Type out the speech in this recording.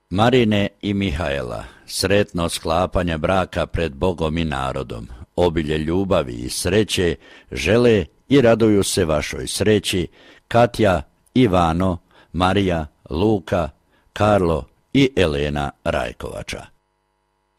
Marine i Mihaela, sretno sklapanje braka pred Bogom i narodom, obilje ljubavi i sreće, žele i raduju se vašoj sreći Katja, Ivano, Marija, Luka, Karlo i Elena Rajkovača.